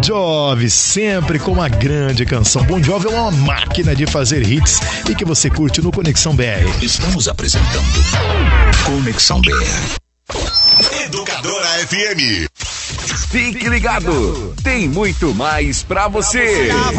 Bon Jovi, sempre com uma grande canção. Bon Jovi é uma máquina de fazer hits e que você curte no Conexão BR. Estamos apresentando Conexão BR. Educadora FM. Fique ligado, tem muito mais pra você.